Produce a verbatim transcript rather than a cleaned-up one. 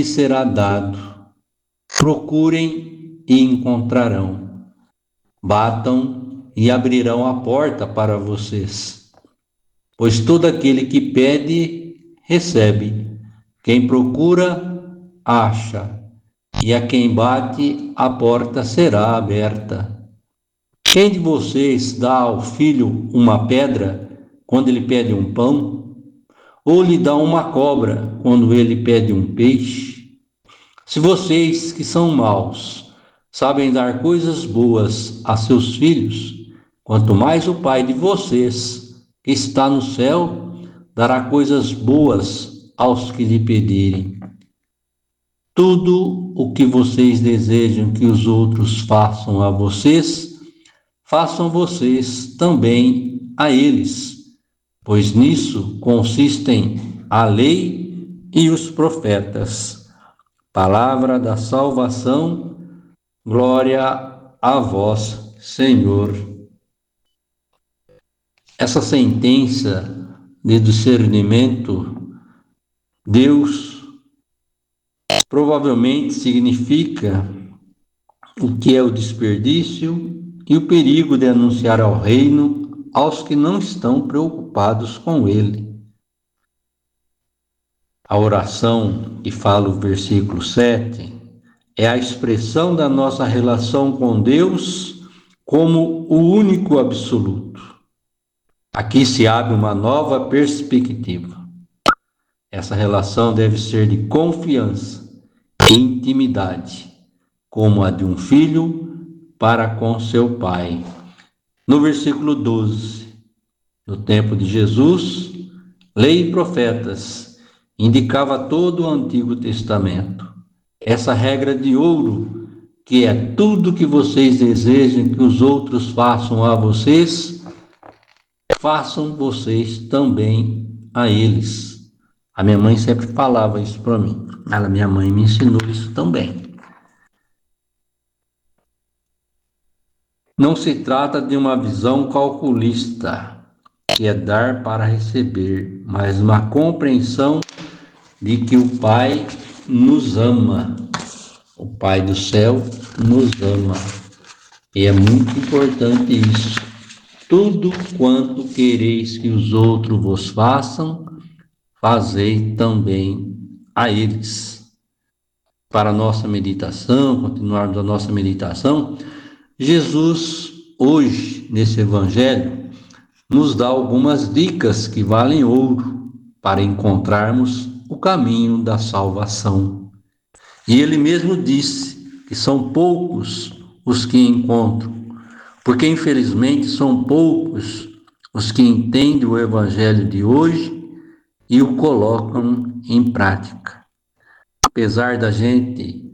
será dado. Procurem e encontrarão. Batam e abrirão a porta para vocês. Pois todo aquele que pede, recebe. Quem procura, acha. E a quem bate, a porta será aberta. Quem de vocês dá ao filho uma pedra quando ele pede um pão? Ou lhe dá uma cobra quando ele pede um peixe? Se vocês, que são maus, sabem dar coisas boas a seus filhos, quanto mais o Pai de vocês, que está no céu, dará coisas boas aos que lhe pedirem. Tudo o que vocês desejam que os outros façam a vocês, façam vocês também a eles, pois nisso consistem a lei e os profetas. Palavra da salvação, glória a vós, Senhor. Essa sentença de discernimento, Deus provavelmente significa o que é o desperdício e o perigo de anunciar ao reino aos que não estão preocupados com ele. A oração que fala o versículo sete é a expressão da nossa relação com Deus como o único absoluto. Aqui se abre uma nova perspectiva. Essa relação deve ser de confiança e intimidade, como a de um filho para com seu pai. No versículo doze, no tempo de Jesus, lei e profetas indicava todo o Antigo Testamento. Essa regra de ouro, que é tudo que vocês desejam que os outros façam a vocês, façam vocês também a eles. A minha mãe sempre falava isso para mim. Ela, minha mãe me ensinou isso também. Não se trata de uma visão calculista, que é dar para receber, mas uma compreensão de que o Pai nos ama. O Pai do céu nos ama. E é muito importante isso. Tudo quanto quereis que os outros vos façam, fazei também a eles. Para a nossa meditação, continuarmos a nossa meditação, Jesus, hoje, nesse Evangelho, nos dá algumas dicas que valem ouro para encontrarmos o caminho da salvação. E ele mesmo disse que são poucos os que encontram, porque infelizmente são poucos os que entendem o Evangelho de hoje e o colocam em prática. Apesar da gente